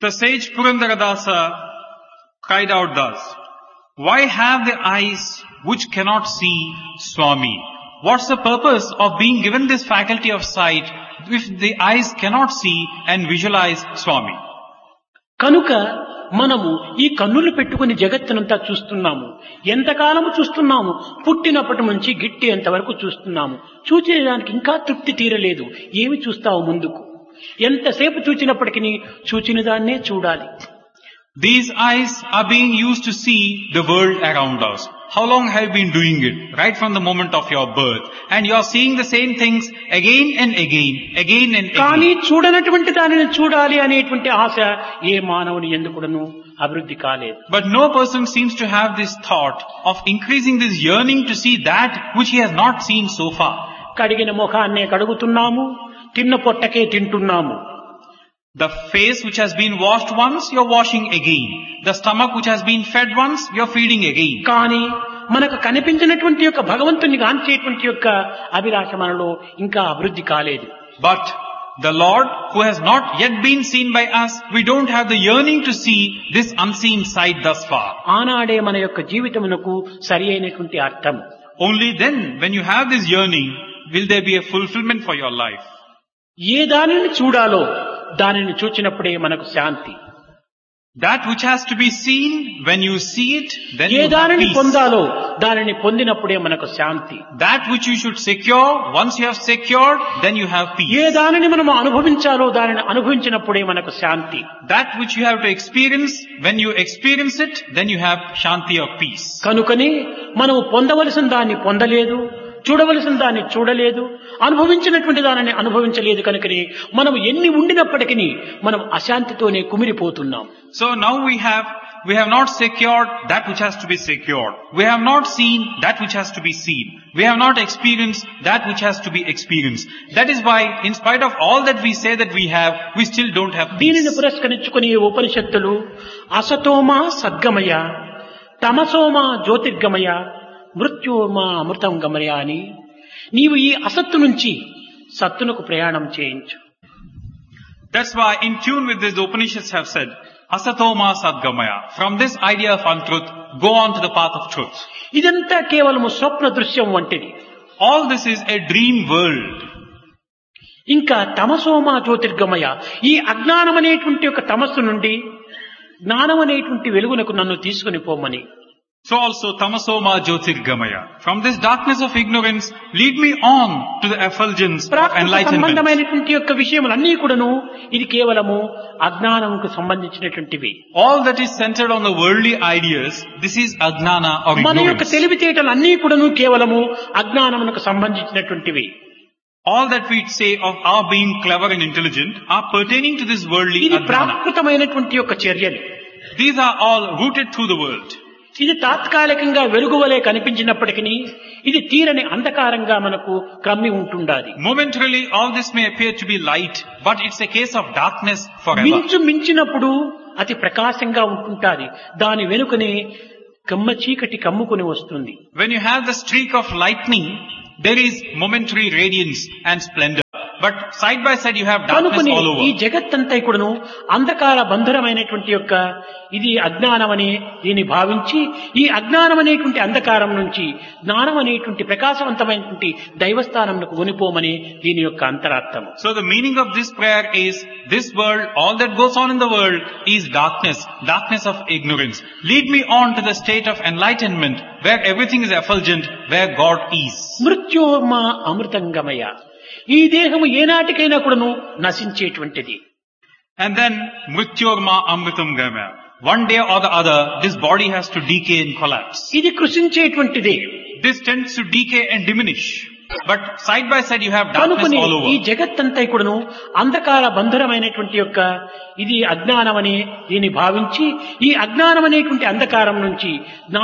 The sage Purandaradasa cried out thus, "Why have the eyes which cannot see, Swami? What's the purpose of being given this faculty of sight if the eyes cannot see and visualize Swami?" కనుక మనము ఈ కన్నులు పెట్టుకుని జగత్తునంతా చూస్తున్నాము. ఎంతకాలము చూస్తున్నాము? పుట్టినప్పటి నుంచి గిట్టేంత వరకు చూస్తున్నాము. చూచేదానికి ఇంకా తృప్తి తీరలేదు. ఏమి చూస్తావు ముందుకు? ఎంతసేపు చూచినప్పటికీ చూచిన దాన్నే చూడాలి. These eyes are being used to see the world around us. How long have you been doing it? Right from the moment of your birth. And you are seeing the same things again and again, again and కానీ again. చూడనటువంటి దానిని చూడాలి అనేటువంటి ఆశ ఏ మానవుని ఎందుకును అభివృద్ధి కాలేదు. But no person seems to have this thought of increasing this yearning to see that which he has not seen so far. కడిగిన ముఖాన్నే కడుగుతున్నాము, తిన్న పొట్టకే తింటున్నాము. The face which has been washed once, you're washing again. The stomach which has been fed once, you're feeding again. కానీ మనకు కనిపించినటువంటి యొక్క భగవంతుని గాంచేటువంటి యొక్క అభిలాష మనలో ఇంకా అభివృద్ధి కాలేదు. But the Lord who has not yet been seen by us, we don't have the yearning to see this unseen sight thus far. ఆనాడే మన యొక్క జీవితమునకు సరి అయినటువంటి అర్థం. Only then, when you have this yearning, will there be a fulfillment for your life. ఏ దానిని చూడాలో దానిని చూచినప్పుడే మనకు శాంతి. That which has to be seen, when you see it, then A you have దానిని peace. పొందాలో దానిని పొందినప్పుడే మనకు శాంతి. That which you should secure, once you have secured, then you have peace. ఏ దానిని మనం అనుభవించాలో దానిని అనుభవించినప్పుడే మనకు శాంతి. That which you have to experience, when you experience it, then you have shanti or peace. కనుకని మనము పొందవలసిన దాన్ని పొందలేదు, చూడవలసిన దాన్ని చూడలేదు, అనుభవించినటువంటి దానిని అనుభవించలేదు. కనుకని మనం ఎన్ని ఉండినప్పటికీ మనం అశాంతితోనే కుమిరిపోతున్నాం. So now we have not secured that which has to be secured. We have not seen that which has to be seen. We have not experienced that which has to be experienced. That is why, in spite of all that we say that we have, we still don't have దీనిని peace. పురస్కరించుకుని ఉపనిషత్తులు అసతోమా సద్గమయ, తమసోమా జ్యోతిర్గమయ, మృత్యోమా అమృతం గమయ అని నీవు ఈ అసత్తు నుంచి సత్తునకు ప్రయాణం చేయించు. That's why, in tune with this, the Upanishads have said, Asatoma Sadgamaya. From this idea of untruth, go on to the path of truth. ఇదంతా కేవలము స్వప్న దృశ్యం వంటిది. All this is a dream world. ఇంకా తమసోమా జ్యోతిర్గమయ, ఈ అజ్ఞానం అనేటువంటి ఒక తమస్సు నుండి జ్ఞానం అనేటువంటి వెలుగునకు నన్ను తీసుకుని పోమని. So also Tamasoma Jyotirgamaya. From this darkness of ignorance, lead me on to the effulgence of Prakrit enlightenment. సంబంధమైనటువంటి యొక్క విషయములన్నీ కూడాను ఇది కేవలము అజ్ఞానంకు సంబంధించినటువంటివి. All that is centered on the worldly ideas, this is Ajnana or మన యొక్క ignorance. తెలివితేటలు అన్నీ కూడాను కేవలము అజ్ఞానమునకు సంబంధించినటువంటివి. All that we say of our being clever and intelligent are pertaining to this worldly ఇది Ajnana. ప్రాకృతమైనటువంటి యొక్క చర్యలు. These are all rooted through the world. ఇది తాత్కాలికంగా వెలుగువలే కనిపించినప్పటికీ ఇది తీరని అంధకారంగా మనకు క్రమ్మి ఉంటుండాలి. Momentarily, all this may appear to be light, but it's a case of darkness forever. మించు మించినప్పుడు అతి ప్రకాశంగా ఉంటుంటాది. దాని వెనుకనే కమ్మ చీకటి కమ్ముకుని వస్తుంది. When you have the streak of lightning, there is momentary radiance and splendor. But side by side you have darkness కనుకొని all ఈ over. జగత్తంతా కూడాను అంధకార బంధరమైనటువంటి యొక్క ఇది అజ్ఞానమని దీన్ని భావించి ఈ అజ్ఞానం అనేటువంటి అంధకారం నుంచి జ్ఞానం అనేటువంటి ప్రకాశవంతమైనటువంటి దైవస్థానంకు కొనిపోమని దీని యొక్క అంతరార్థం. So the meaning of this prayer is, this world, all that goes on in the world is darkness, darkness of ignorance. Lead me on to the state of enlightenment, where everything is effulgent, where God is. మృత్యోర్మా అమృతంగమయ, ఈ దేహము ఏనాటికైనా కూడాను నశించేటువంటిది. And then, Mrityorma Amritam Gama. One day or the other, this body has to decay and collapse. ఇది కృషించేటువంటిది. This tends to decay and diminish. But side by side you have darkness కనుకొని all ఈ over. జగత్తంతా కూడాను అంధకార బంధరమైనటువంటి యొక్క ఇది అజ్ఞానమని దీన్ని భావించి ఈ అజ్ఞానం అనేటువంటి అంధకారం నుంచి